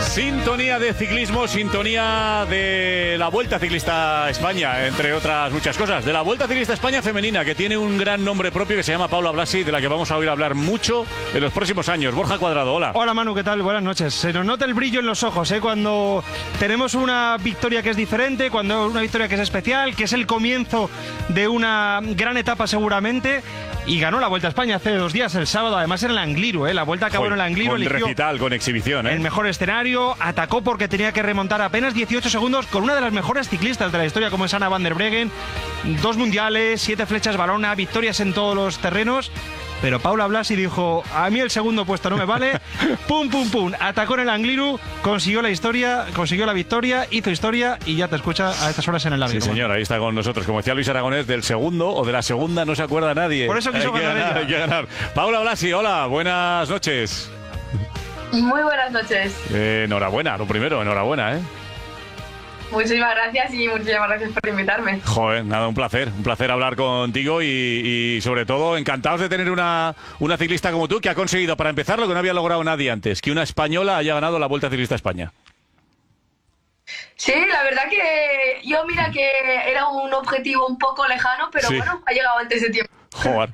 Sintonía de ciclismo, sintonía de la Vuelta Ciclista España, entre otras muchas cosas. De la Vuelta Ciclista España femenina, que tiene un gran nombre propio que se llama Paula Blasi, de la que vamos a oír hablar mucho en los próximos años. Borja Cuadrado, hola. Hola Manu, ¿qué tal? Buenas noches. Se nos nota el brillo en los ojos, cuando tenemos una victoria que es diferente, cuando una victoria que es especial, que es el comienzo de una gran etapa seguramente. Y ganó la Vuelta a España hace 2 días, el sábado, además en el Angliru, La Vuelta acabó en el Angliru. Con recital, con exhibición, el mejor escenario, atacó porque tenía que remontar apenas 18 segundos con una de las mejores ciclistas de la historia, como es Anna van der Breggen. 2 mundiales, 7 flechas balona, victorias en todos los terrenos. Pero Paula Blasi dijo, a mí el segundo puesto no me vale. Pum, pum, pum. Atacó en el Angliru, consiguió la historia, consiguió la victoria, hizo historia y ya te escucha a estas horas en el árbitro. Sí, señor, ahí está con nosotros. Como decía Luis Aragonés, del segundo o de la segunda no se acuerda nadie. Por eso quiso ganar ella. Hay que ganar. Paula Blasi, hola, buenas noches. Muy buenas noches. Enhorabuena, lo primero, enhorabuena, Muchísimas gracias y muchísimas gracias por invitarme. Joder, nada, un placer hablar contigo y sobre todo encantados de tener una ciclista como tú que ha conseguido, para empezar, lo que no había logrado nadie antes, que una española haya ganado la Vuelta Ciclista España. Sí, la verdad que yo mira que era un objetivo un poco lejano, pero sí. Bueno, ha llegado antes de tiempo. Joder.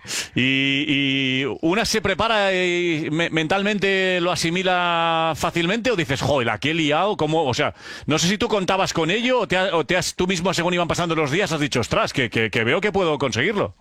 ¿Y una se prepara y mentalmente lo asimila fácilmente o dices, joder, la que he liado? ¿Cómo? O sea, no sé si tú contabas con ello o tú mismo, según iban pasando los días, has dicho, ostras, que veo que puedo conseguirlo.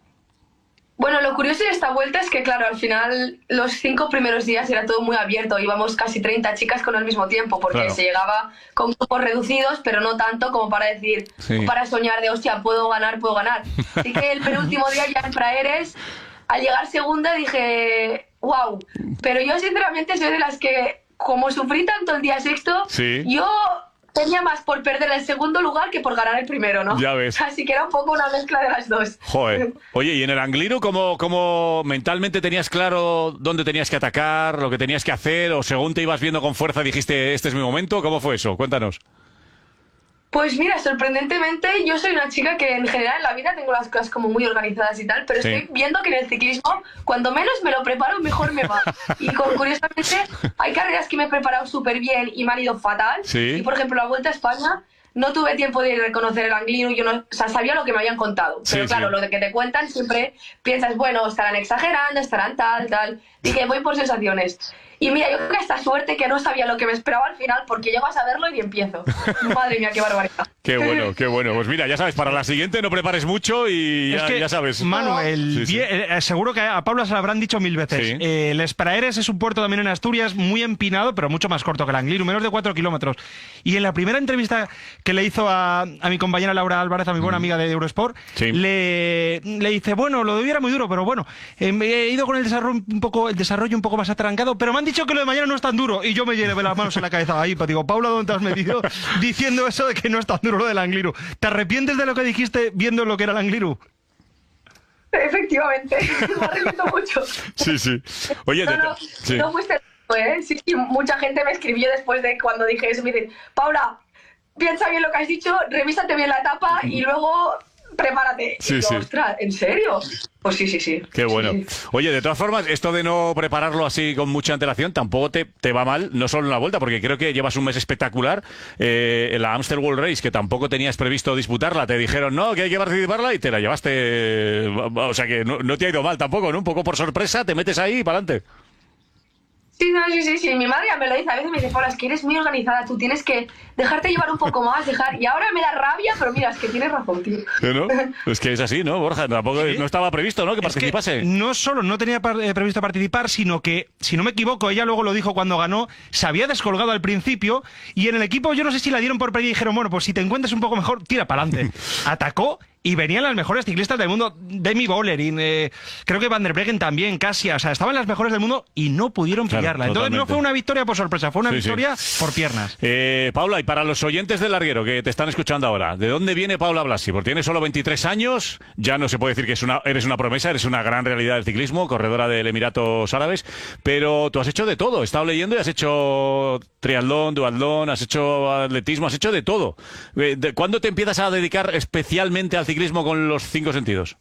Bueno, lo curioso de esta vuelta es que, claro, al final los 5 primeros días era todo muy abierto. Íbamos casi 30 chicas con el mismo tiempo, porque claro, se llegaba con grupos reducidos, pero no tanto como para decir, para soñar de, hostia, puedo ganar. Así que el penúltimo día ya en Praeres, al llegar segunda dije, wow. Pero yo sinceramente soy de las que, como sufrí tanto el día sexto, yo tenía más por perder el segundo lugar que por ganar el primero, ¿no? Ya ves. Así que era un poco una mezcla de las dos. Joder. Oye, ¿y en el Angliru cómo mentalmente tenías claro dónde tenías que atacar, lo que tenías que hacer, o según te ibas viendo con fuerza dijiste, este es mi momento? ¿Cómo fue eso? Cuéntanos. Pues mira, sorprendentemente yo soy una chica que en general en la vida tengo las cosas como muy organizadas y tal, pero estoy viendo que en el ciclismo, cuando menos me lo preparo, mejor me va. Y curiosamente hay carreras que me he preparado súper bien y me han ido fatal. Y por ejemplo la Vuelta a España no tuve tiempo de reconocer el Angliru, yo no, o sea, sabía lo que me habían contado. Pero claro, lo de que te cuentan siempre piensas, bueno, estarán exagerando, estarán tal, y que voy por sensaciones. Y mira, yo creo que esta suerte que no sabía lo que me esperaba al final, porque llego a saberlo y empiezo. Madre mía, qué barbaridad. Qué bueno, qué bueno. Pues mira, ya sabes, para la siguiente no prepares mucho y ya sabes. Manu, seguro que a Paula se lo habrán dicho 1000 veces. Les Praeres es un puerto también en Asturias, muy empinado, pero mucho más corto que el Angliru, menos de 4 kilómetros. Y en la primera entrevista que le hizo a mi compañera Laura Álvarez, a mi buena amiga de Eurosport, le dice, bueno, lo de hoy era muy duro, pero bueno, he ido con el desarrollo un poco más atrancado, pero me han dicho que lo de mañana no es tan duro. Y yo me llevé las manos en la cabeza ahí, pues digo, Paula, ¿dónde te has metido diciendo eso de que no es tan duro lo del Angliru? ¿Te arrepientes de lo que dijiste viendo lo que era el Angliru? Efectivamente, me arrepiento mucho. Sí. Oye, no fuiste Sí, mucha gente me escribió después de cuando dije eso, me dicen, Paula, piensa bien lo que has dicho, revísate bien la etapa y luego prepárate. Y yo, ostras, ¿en serio? Pues sí. Qué bueno. Sí. Oye, de todas formas, esto de no prepararlo así con mucha antelación tampoco te va mal, no solo en la Vuelta, porque creo que llevas un mes espectacular. En la Amstel World Race, que tampoco tenías previsto disputarla, te dijeron, no, que hay que participarla y te la llevaste. O sea que no te ha ido mal tampoco, ¿no? Un poco por sorpresa, te metes ahí y para adelante. Sí, mi madre ya me lo dice, a veces me dice, Paula, es que eres muy organizada, tú tienes que dejarte llevar un poco más, y ahora me da rabia, pero mira, es que tienes razón, tío. ¿No? Es que es así, ¿no, Borja? Tampoco no estaba previsto, ¿no?, que participase. Que no solo no tenía previsto participar, sino que, si no me equivoco, ella luego lo dijo cuando ganó, se había descolgado al principio, y en el equipo yo no sé si la dieron por perdida y dijeron, bueno, pues si te encuentras un poco mejor, tira para adelante. Atacó. Y venían las mejores ciclistas del mundo, Demi Vollering, creo que Van der Breggen también, Kasia, o sea, estaban las mejores del mundo y no pudieron pillarla. Entonces no fue una victoria por sorpresa, fue una victoria por piernas. Paula, y para los oyentes del larguero que te están escuchando ahora, ¿de dónde viene Paula Blasi? Porque tienes solo 23 años, ya no se puede decir que eres una promesa, eres una gran realidad del ciclismo, corredora del Emiratos Árabes, pero tú has hecho de todo, he estado leyendo y has hecho triatlón, duatlón, has hecho atletismo, has hecho de todo. ¿Cuándo te empiezas a dedicar especialmente al ciclismo con los 5 sentidos?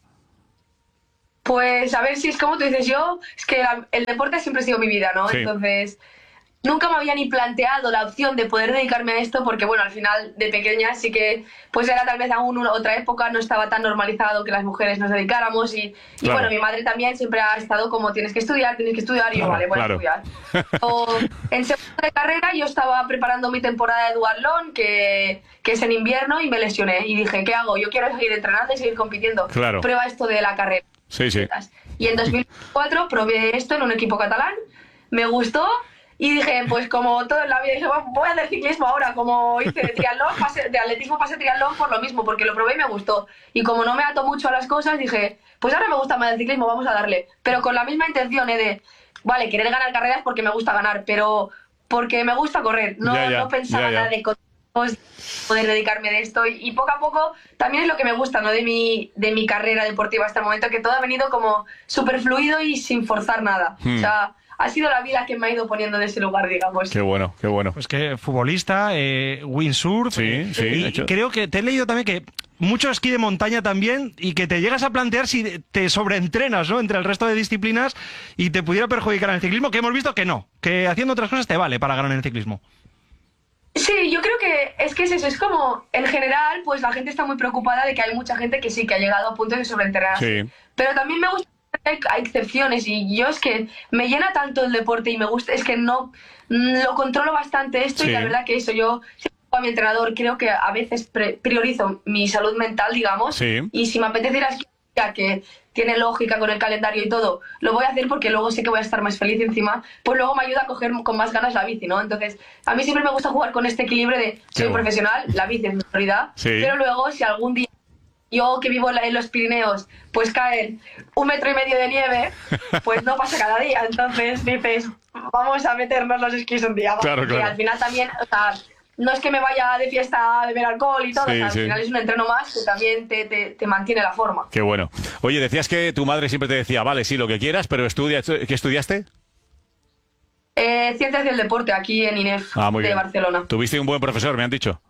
Pues a ver si es como tú dices, yo es que el deporte siempre ha sido mi vida, ¿no? Entonces nunca me había ni planteado la opción de poder dedicarme a esto porque, bueno, al final de pequeña sí que pues era tal vez aún otra época, no estaba tan normalizado que las mujeres nos dedicáramos y bueno, mi madre también siempre ha estado como tienes que estudiar y yo, vale, voy a estudiar. En segundo de carrera yo estaba preparando mi temporada de duatlón, que es en invierno, y me lesioné y dije, ¿qué hago? Yo quiero seguir entrenando y seguir compitiendo. Prueba esto de la carrera. Sí, sí. Y en 2004 probé esto en un equipo catalán, me gustó. Y dije, pues como toda la vida, dije, voy a hacer ciclismo ahora, como hice de triatlón, de atletismo pasé triatlón por lo mismo, porque lo probé y me gustó. Y como no me ato mucho a las cosas, dije, pues ahora me gusta más el ciclismo, vamos a darle. Pero con la misma intención de, vale, querer ganar carreras porque me gusta ganar, pero porque me gusta correr. No pensaba nada de poder dedicarme de esto. Y poco a poco también es lo que me gusta, ¿no? de mi carrera deportiva hasta el momento, que todo ha venido como súper fluido y sin forzar nada. O sea, ha sido la vida que me ha ido poniendo en ese lugar, digamos. Qué bueno, qué bueno. Pues que futbolista, windsurf. Sí, y creo que te he leído también que mucho esquí de montaña también y que te llegas a plantear si te sobreentrenas, ¿no? Entre el resto de disciplinas y te pudiera perjudicar en el ciclismo, que hemos visto que no, que haciendo otras cosas te vale para ganar en el ciclismo. Sí, yo creo que es eso, es como, en general, pues la gente está muy preocupada de que hay mucha gente que sí, que ha llegado a punto de sobreentrenarse. Sí. Pero también me gusta hay excepciones y yo es que me llena tanto el deporte y me gusta, es que no lo controlo bastante esto y la verdad que eso, yo a mi entrenador creo que a veces priorizo mi salud mental, digamos, y si me apetece ir a esquiar, que tiene lógica con el calendario y todo, lo voy a hacer porque luego sé que voy a estar más feliz encima, pues luego me ayuda a coger con más ganas la bici, ¿no? Entonces, a mí siempre me gusta jugar con este equilibrio de soy profesional, la bici es mi prioridad, pero luego si algún día yo que vivo en los Pirineos, pues caen 1,5 metros de nieve, pues no pasa cada día. Entonces dices, vamos a meternos los esquís un día. Claro. Que al final también, o sea, no es que me vaya de fiesta a beber alcohol y todo, o sea, al final es un entreno más que también te mantiene la forma. Qué bueno. Oye, decías que tu madre siempre te decía, vale, sí, lo que quieras, pero ¿qué estudiaste? Ciencias del deporte, aquí en INEF de Barcelona. ¿Tuviste un buen profesor, me han dicho?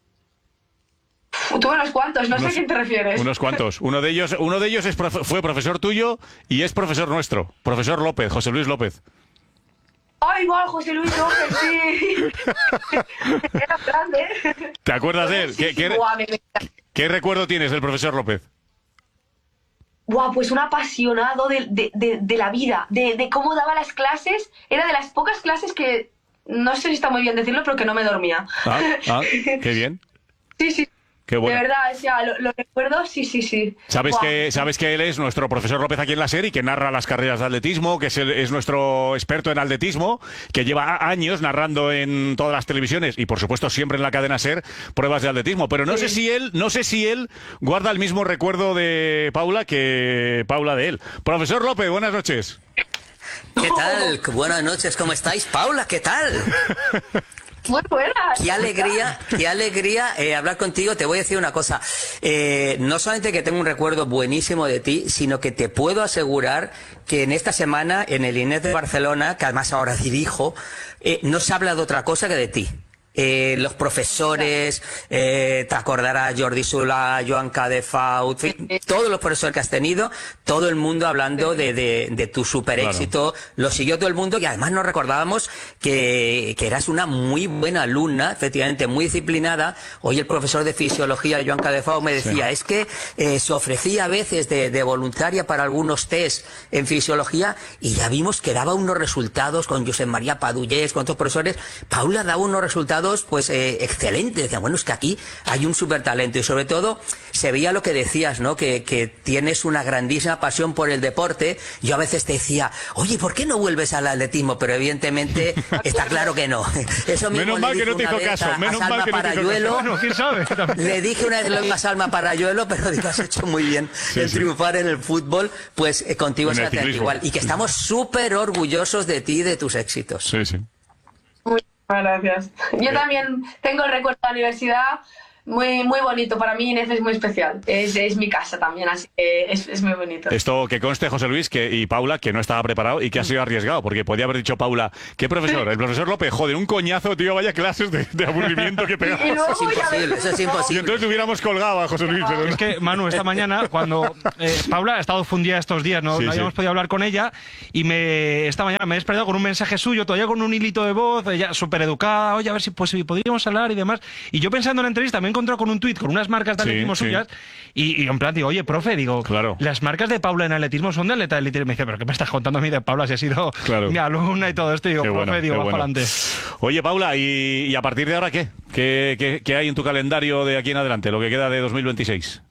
Tuve unos cuantos, no sé a quién te refieres. Unos cuantos. Uno de ellos fue profesor tuyo y es profesor nuestro. Profesor López, José Luis López. ¡Ay, igual, José Luis López, sí! Era grande. ¿Te acuerdas de él? ¿Qué recuerdo tienes del profesor López? Pues un apasionado de la vida, de cómo daba las clases. Era de las pocas clases que, no sé si está muy bien decirlo, pero que no me dormía. Qué bien. Sí. Qué bueno. De verdad, o sea, lo recuerdo, sí. ¿Sabes que él es nuestro profesor López aquí en la SER y que narra las carreras de atletismo, que es nuestro experto en atletismo, que lleva años narrando en todas las televisiones y por supuesto siempre en la cadena SER pruebas de atletismo? Pero no sé si él guarda el mismo recuerdo de Paula que Paula de él. Profesor López, buenas noches. ¿Qué tal? Buenas noches, ¿cómo estáis? Paula, ¿qué tal? Muy buenas. Qué alegría hablar contigo. Te voy a decir una cosa. No solamente que tengo un recuerdo buenísimo de ti, sino que te puedo asegurar que en esta semana, en el INEF de Barcelona, que además ahora dirijo, no se habla de otra cosa que de ti. Los profesores, te acordarás Jordi Solà, Joan Cadefaut, todos los profesores que has tenido, todo el mundo hablando de tu super éxito, lo siguió todo el mundo y además nos recordábamos que eras una muy buena alumna, efectivamente muy disciplinada. Hoy el profesor de fisiología, Joan Cadefaut, me decía, es que se ofrecía a veces de voluntaria para algunos test en fisiología y ya vimos que daba unos resultados con Josep María Padullés, con otros profesores. Paula daba unos resultados pues excelente. Decía, bueno, es que aquí hay un súper talento y sobre todo se veía lo que decías, ¿no? Que tienes una grandísima pasión por el deporte. Yo a veces te decía, oye, ¿por qué no vuelves al atletismo? Pero evidentemente está claro que no. Eso mismo menos mal que no te hizo caso. Menos mal que no te hizo caso. Bueno, ¿quién sabe? Le dije una vez lo mismo a Salma Parayuelo, pero digo, has hecho muy bien triunfar en el fútbol, pues contigo se hace igual. Y que estamos súper orgullosos de ti y de tus éxitos. Sí. Gracias. Yo también tengo el recuerdo de la universidad. muy, muy bonito. Para mí Inés es muy especial. Es mi casa también, así que es muy bonito. Esto que conste, José Luis y Paula, que no estaba preparado y que ha sido arriesgado, porque podía haber dicho Paula, ¿qué profesor? El profesor López, joder, un coñazo, tío, vaya clases de aburrimiento que pegamos. Y luego Eso es imposible, eso es imposible. Y entonces hubiéramos colgado a José Luis. Pero Es que, Manu, esta mañana, cuando Paula ha estado fundida estos días, no habíamos podido hablar con ella, y esta mañana me he despertado con un mensaje suyo, todavía con un hilito de voz, ella súper educada, oye, a ver si podríamos hablar y demás. Y yo pensando en la entrevista, me he encontrado con un tuit con unas marcas de atletismo suyas, y en plan digo, oye, profe, digo, claro, las marcas de Paula en atletismo son de atleta de élite. Y me dice, ¿pero qué me estás contando a mí de Paula si ha sido mi alumna y todo esto? Y digo, profe, digo, va para adelante. Oye, Paula, ¿y a partir de ahora qué? ¿Qué hay en tu calendario de aquí en adelante, lo que queda de 2026?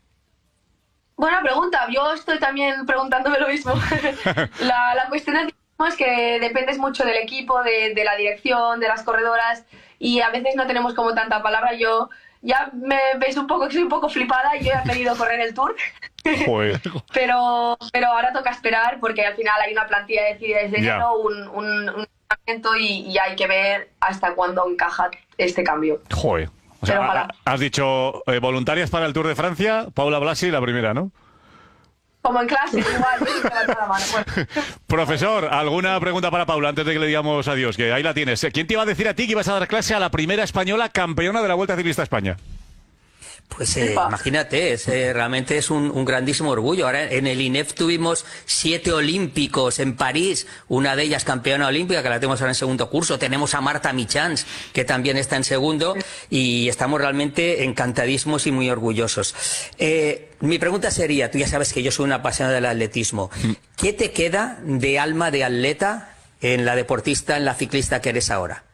Buena pregunta. Yo estoy también preguntándome lo mismo. La cuestión del tiempo es que dependes mucho del equipo, de la dirección, de las corredoras, y a veces no tenemos como tanta palabra. Yo ya me veis un poco que soy un poco flipada y yo he pedido correr el Tour. Joder. pero ahora toca esperar porque al final hay una plantilla decidida desde enero, un y hay que ver hasta cuándo encaja este cambio. Joder. O sea, has dicho voluntarias para el Tour de Francia, Paula Blasi, la primera, ¿no? Como en clase, igual. La mano. Bueno. Profesor, ¿alguna pregunta para Paula antes de que le digamos adiós? Que ahí la tienes. ¿Quién te iba a decir a ti que ibas a dar clase a la primera española campeona de la Vuelta Ciclista a España? Pues imagínate, realmente es un grandísimo orgullo. Ahora en el INEF tuvimos 7 olímpicos en París, una de ellas campeona olímpica, que la tenemos ahora en segundo curso. Tenemos a Marta Michans, que también está en segundo, y estamos realmente encantadísimos y muy orgullosos. Mi pregunta sería, tú ya sabes que yo soy un apasionado del atletismo, ¿qué te queda de alma de atleta en la deportista, en la ciclista que eres ahora?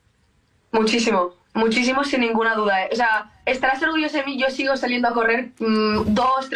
Muchísimo, sin ninguna duda. O sea, estarás orgulloso de mí. Yo sigo saliendo a correr 2-3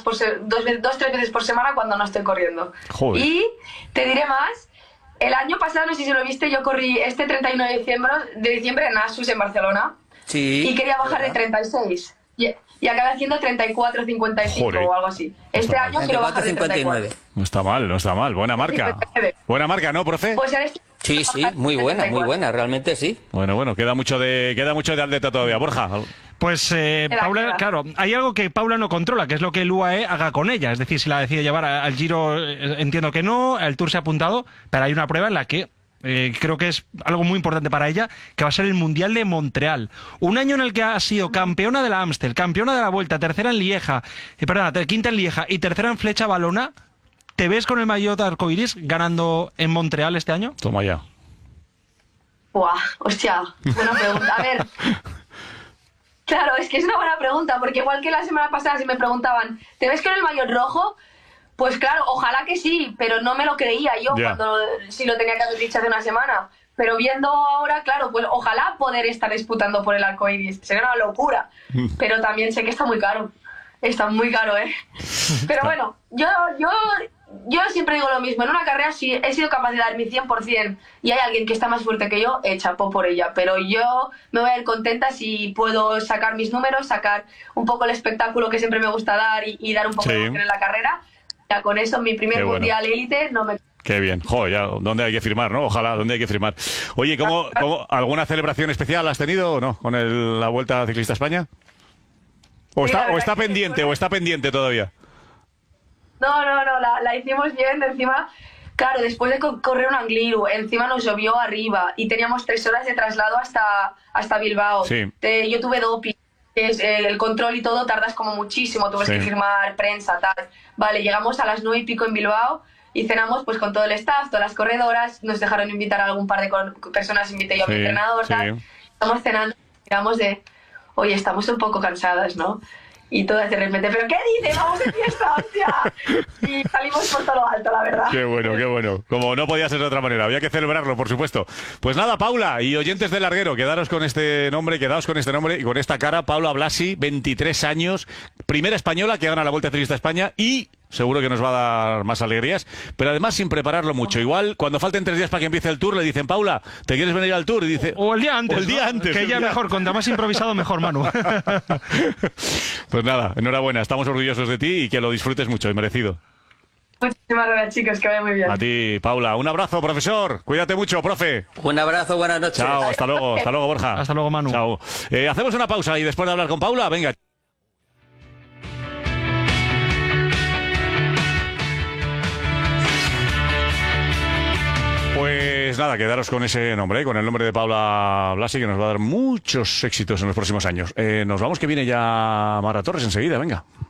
veces por semana cuando no estoy corriendo. Joder. Y te diré más. El año pasado, no sé si lo viste, yo corrí este 31 de diciembre en Asus, en Barcelona. Sí. Y quería bajar de 36. Y acabé haciendo 34-55 o algo así. Este año quiero bajar de 34. No está mal. Buena marca. 59. Buena marca, ¿no, profe? Pues en este... Sí, muy buena, realmente sí. Bueno, queda mucho de atleta todavía. Borja. Pues Paula, claro, hay algo que Paula no controla, que es lo que el UAE haga con ella. Es decir, si la decide llevar al Giro, entiendo que no, el Tour se ha apuntado, pero hay una prueba en la que creo que es algo muy importante para ella, que va a ser el Mundial de Montreal. Un año en el que ha sido campeona de la Amstel, campeona de la Vuelta, tercera en Lieja, quinta en Lieja y tercera en Flecha Valona. ¿Te ves con el maillot arcoiris ganando en Montreal este año? Toma ya. Buah, hostia, buena pregunta. A ver, claro, es que es una buena pregunta, porque igual que la semana pasada si me preguntaban, ¿te ves con el maillot rojo? Pues claro, ojalá que sí, pero no me lo creía yo si lo tenía que haber dicho hace una semana. Pero viendo ahora, claro, pues ojalá poder estar disputando por el arcoiris. Sería una locura, pero también sé que está muy caro. Está muy caro, ¿eh? Pero bueno, yo siempre digo lo mismo. En una carrera, si he sido capaz de dar mi 100% y hay alguien que está más fuerte que yo, chapó por ella. Pero yo me voy a ir contenta si puedo sacar mis números, sacar un poco el espectáculo que siempre me gusta dar y dar un poco de emoción en la carrera. Ya con eso, mi primer mundial élite no me... Qué bien. Joder, ya, ¿dónde hay que firmar, no? Ojalá, ¿dónde hay que firmar? Oye, ¿alguna celebración especial has tenido o no con la Vuelta Ciclista a España? ¿O está pendiente todavía? No, la hicimos bien. Encima, claro, después de correr un Angliru, encima nos llovió arriba y teníamos 3 horas de traslado hasta Bilbao. Sí. Yo tuve doping, el control y todo, tardas como muchísimo, tuve que firmar prensa, tal. Vale, llegamos a las 9 y pico en Bilbao y cenamos pues con todo el staff, todas las corredoras, nos dejaron invitar a algún par de personas, invité yo a mi entrenador, tal. Estamos cenando, miramos oye, estamos un poco cansadas, ¿no? Y todas de repente, ¿pero qué dices? ¡Vamos de fiesta, hostia! Y salimos por todo lo alto, la verdad. Qué bueno. Como no podía ser de otra manera, había que celebrarlo, por supuesto. Pues nada, Paula y oyentes del Larguero, quedaos con este nombre y con esta cara. Paula Blasi, 23 años, primera española que gana la Vuelta Ciclista a España y... seguro que nos va a dar más alegrías, pero además sin prepararlo mucho. Igual, cuando falten 3 días para que empiece el Tour, le dicen, Paula, ¿te quieres venir al Tour? Y dice, o el día antes. Que ya mejor, cuanto más improvisado, mejor, Manu. Pues nada, enhorabuena, estamos orgullosos de ti y que lo disfrutes mucho, y merecido. Muchísimas gracias, chicos, que vaya muy bien. A ti, Paula. Un abrazo, profesor. Cuídate mucho, profe. Un abrazo, buenas noches. Chao, hasta luego, Borja. Hasta luego, Manu. Chao. Hacemos una pausa y después de hablar con Paula, venga. Pues nada, quedaros con ese nombre, con el nombre de Paula Blasi, que nos va a dar muchos éxitos en los próximos años. Nos vamos, que viene ya Mara Torres enseguida, venga.